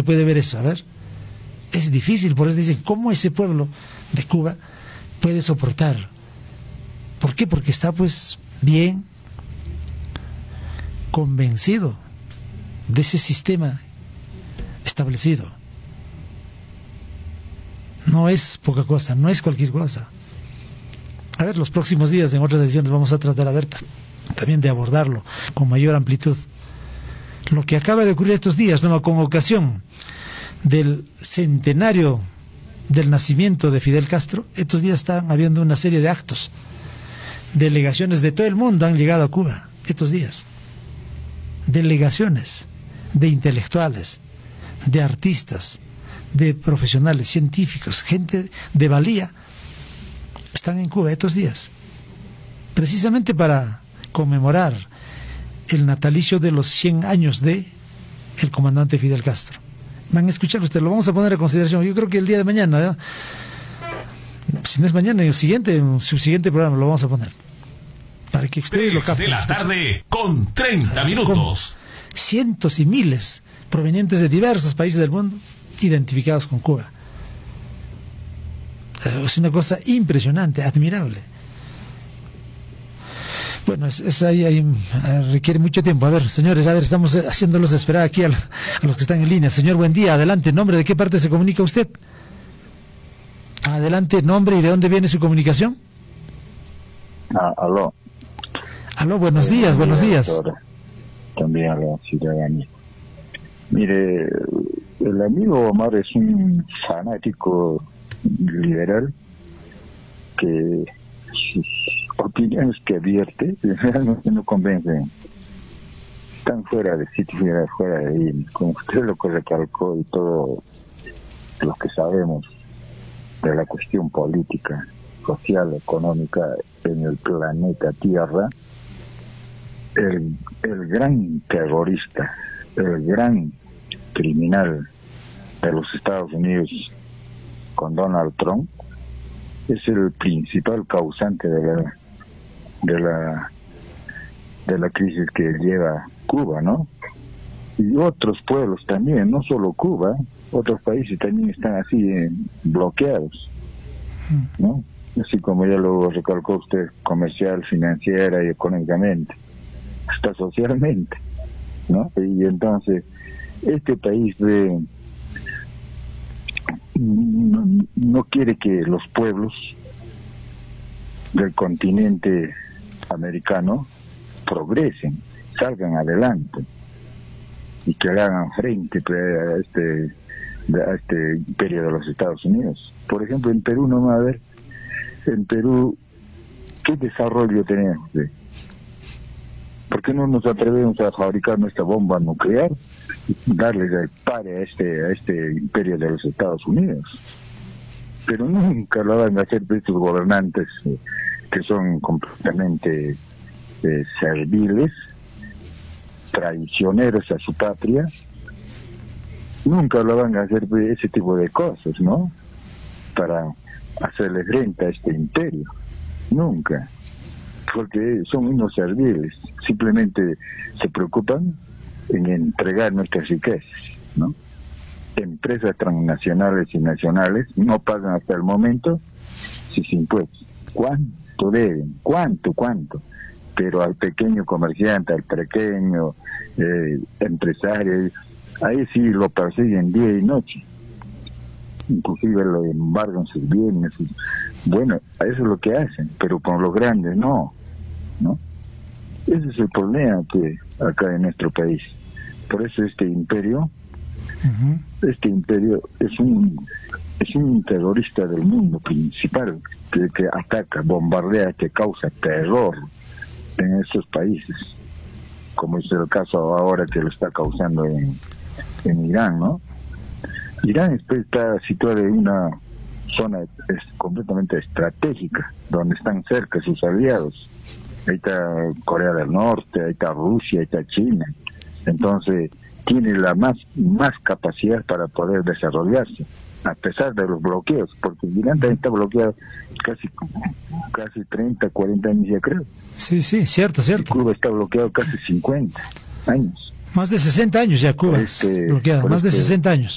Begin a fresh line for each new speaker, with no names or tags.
puede ver eso? A ver, es difícil, por eso dicen, ¿cómo ese pueblo de Cuba puede soportar? ¿Por qué? Porque está pues bien convencido de ese sistema establecido. No es poca cosa, no es cualquier cosa. A ver, los próximos días en otras ediciones vamos a tratar, a ver, también de abordarlo con mayor amplitud. Lo que acaba de ocurrir estos días, ¿no?, con ocasión del centenario del nacimiento de Fidel Castro, estos días están habiendo una serie de actos. Delegaciones de todo el mundo han llegado a Cuba estos días. Delegaciones de intelectuales, de artistas, de profesionales, científicos, gente de valía, están en Cuba estos días, precisamente para conmemorar el natalicio de los 100 años de el comandante Fidel Castro. Van a escuchar ustedes, lo vamos a poner a consideración. Yo creo que el día de mañana, ¿no?, si no es mañana, en el subsiguiente programa lo vamos a poner, para que ustedes lo capten.
3 de la tarde con 30 minutos.
Con cientos y miles provenientes de diversos países del mundo identificados con Cuba. Es una cosa impresionante, admirable. Bueno, requiere mucho tiempo. A ver, señores, estamos haciéndolos esperar aquí a los que están en línea. Señor, buen día, adelante. ¿Nombre de qué parte se comunica usted? Adelante, nombre y de dónde viene su comunicación.
Aló.
Aló, buenos días, buenos días.
Doctora. También a la ciudadanía. Mire, el amigo Omar es un fanático liberal que sus opiniones que vierte realmente no convencen. Están fuera de sitio, fuera de ahí, como usted lo que recalcó y todo lo que sabemos de la cuestión política, social, económica en el planeta Tierra. El gran terrorista, el gran criminal de los Estados Unidos con Donald Trump es el principal causante de la crisis que lleva Cuba, ¿no? Y otros pueblos también, no solo Cuba, otros países también están así bloqueados, ¿no? Así como ya lo recalcó usted, comercial, financiera y económicamente, hasta socialmente, ¿no? Y entonces este país no quiere que los pueblos del continente americano progresen, salgan adelante y que le hagan frente a este imperio de los Estados Unidos. Por ejemplo, en Perú, no va a ver, en Perú, ¿qué desarrollo tenemos? ¿Por qué no nos atrevemos a fabricar nuestra bomba nuclear y darle el pare a este imperio de los Estados Unidos? Pero nunca lo van a hacer estos gobernantes que son completamente serviles, traicioneros a su patria. Nunca lo van a hacer ese tipo de cosas, ¿no? Para hacerle frente a este imperio. Nunca. Porque son unos serviles, simplemente se preocupan en entregar nuestras riquezas, ¿no? Empresas transnacionales y nacionales no pagan hasta el momento sus impuestos. ¿Cuánto deben? ¿Cuánto? Pero al pequeño comerciante, al pequeño empresario, ahí sí lo persiguen día y noche. Inclusive lo embargan sus bienes. Bueno, eso es lo que hacen, pero con los grandes no. Ese es el problema que acá en nuestro país. Por eso este imperio es un terrorista del mundo principal que ataca, bombardea, que causa terror en esos países, como es el caso ahora que lo está causando en Irán, ¿no? Irán está situado en una zona completamente estratégica, donde están cerca sus aliados. Ahí está Corea del Norte, ahí está Rusia, ahí está China. Entonces tiene la más capacidad para poder desarrollarse, a pesar de los bloqueos, porque Irán también está bloqueado casi 30, 40 años ya creo.
Sí, cierto.
Y Cuba está bloqueado casi 50 años.
Más de 60 años ya Cuba bloqueado, más de 60 años.